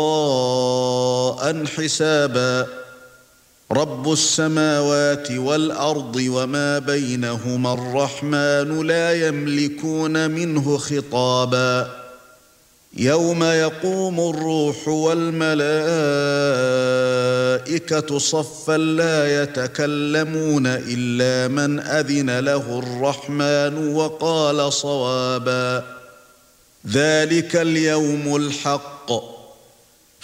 قضاء حسابا رب السماوات والأرض وما بينهما الرحمن لا يملكون منه خطابا يوم يقوم الروح والملائكة صفا لا يتكلمون إلا من أذن له الرحمن وقال صوابا ذلك اليوم الحق